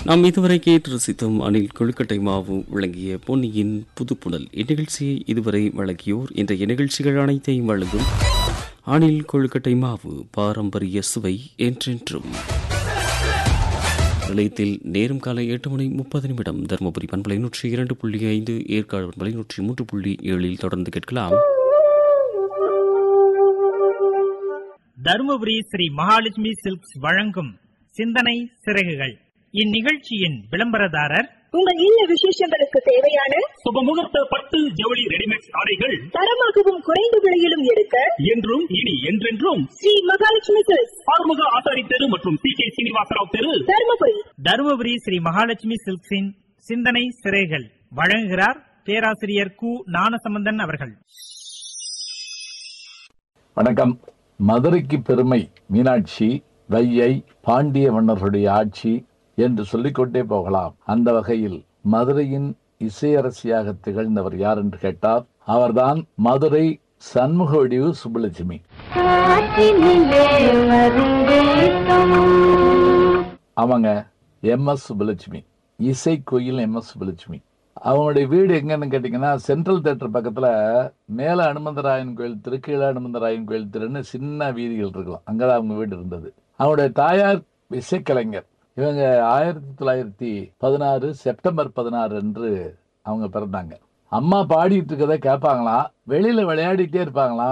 நாம் இதுவரை கேட்டு ரசித்தோம் அணில் கொழுக்கட்டை மாவு வழங்கிய பொன்னியின் புதுப்புணல் இந்நிகழ்ச்சியை இதுவரை வழங்கியோர் இன்றைய நிகழ்ச்சிகள் அனைத்தையும் வழங்கும் அணில் கொழுக்கட்டை மாவு பாரம்பரிய சுவை என்றென்றும். நிலையத்தில் நேரம் காலை 8:30 தருமபுரி பண்பலை 102.5 ஏற்காடு பண்பலை 103.7 தொடர்ந்து கேட்கலாம். தருமபுரி ஸ்ரீ மகாலட்சுமி சில்க்ஸ் வழங்கும் சிந்தனை சிறகுகள். இந்நிகழ்ச்சியின் விளம்பரதாரர் உங்கள் இல்ல விசேஷங்களுக்கு தேவையான சுபமுகூர்த்த பட்டு ஜவுளி ரெடிமேட் ஆடைகள் தரமாகவும் குறைந்த விலையிலும் எடுக்க என்றும் இனி என்றென்றும் ஸ்ரீ மகாலட்சுமி சில்க்ஸ், ஆறுமுக ஆசாரி தெரு மற்றும் CK சீனிவாசராவ் தெரு, தருமபுரி. தருமபுரி ஸ்ரீ மகாலட்சுமி சில்க்ஸின் சிந்தனை சிறைகள் வழங்குகிறார் பேராசிரியர் கு ஞானசம்பந்தன் அவர்கள். வணக்கம். மதுரைக்கு பெருமை மீனாட்சி, வையை, பாண்டிய மன்னர்களுடைய ஆட்சி என்று சொல்லிக்கொண்டே போகலாம். அந்த வகையில் மதுரையின் இசையரசியாக திகழ்ந்தவர் யார் என்று கேட்டார், அவர்தான் மதுரை சண்முக வடிவு சுப்புலட்சுமி. அவங்க MS சுப்புலட்சுமி, இசை கோயில் MS சுப்புலட்சுமி. அவங்களுடைய வீடு எங்கன்னு கேட்டீங்கன்னா, சென்ட்ரல் தியேட்டர் பக்கத்துல மேல அனுமந்தராயன் கோயில் திரு, கீழ அனுமந்தராயன் கோயில் திருன்னு சின்ன வீதிகள் இருக்கலாம். அங்கதான் அவங்க வீடு இருந்தது. அவங்களுடைய தாயார் இசைக்கலைஞர். இவங்க 1916 செப்டம்பர் 16 அன்று அவங்க பிறந்தாங்க. அம்மா பாடிட்டு இருக்கதை கேட்பாங்களாம், வெளியில விளையாடிட்டே இருப்பாங்களாம்.